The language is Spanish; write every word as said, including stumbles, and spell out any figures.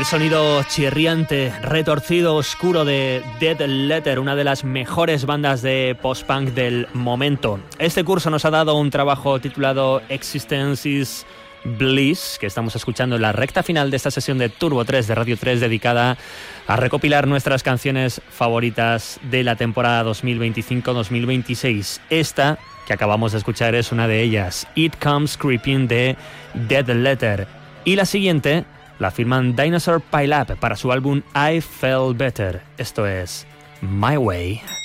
El sonido chirriante, retorcido, oscuro de Dead Letter, una de las mejores bandas de post-punk del momento. Este curso nos ha dado un trabajo titulado Existence is Bliss, que estamos escuchando en la recta final de esta sesión de Turbo tres de Radio tres, dedicada a recopilar nuestras canciones favoritas de la temporada dos mil veinticinco dos mil veintiséis. Esta que acabamos de escuchar es una de ellas, It Comes Creeping de Dead Letter. Y la siguiente la firman Dinosaur Pile Up para su álbum I Felt Better. Esto es My Way.